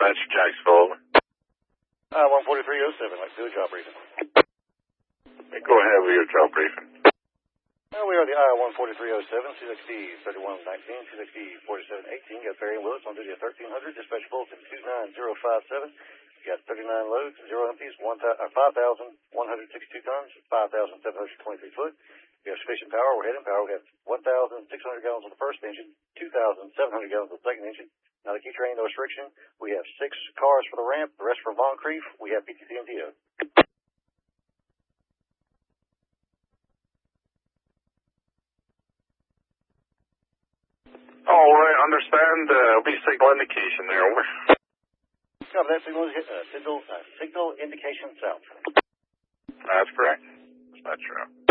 dispatch, Jacksonville. 14307, like do a job briefing. Go ahead with your job briefing. We are the I-14307, CXD 3119, CXD 4718. Got Perry and Willis on duty at 1300, dispatch bulletin 29057. You got 39 loads, 0 empties, 5,162 tons, 5,723 foot. We have sufficient power. We're heading power. We have 1,600 gallons on the first engine, 2,700 gallons on the second engine. Not a key train, no restriction. We have 6 cars for the ramp, the rest for Moncrief. We have PTC and TO. All right, understand. Be signal indication there. Over. Copy that. Signal indication south. That's correct. That's true.